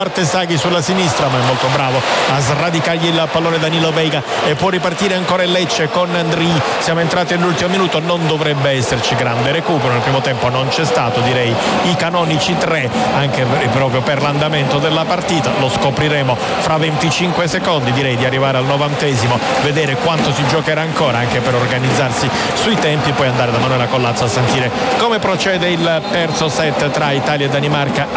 Saghi sulla sinistra, ma è molto bravo a sradicargli il pallone Danilo Veiga e può ripartire ancora il Lecce con Andrì. Siamo entrati nell'ultimo minuto, non dovrebbe esserci grande recupero, nel primo tempo non c'è stato, direi i canonici 3 anche proprio per l'andamento della partita. Lo scopriremo fra 25 secondi, direi di arrivare al 90esimo, vedere quanto si giocherà ancora, anche per organizzarsi sui tempi, poi andare da Manuela Collazzo a sentire come procede il terzo set tra Italia e Danimarca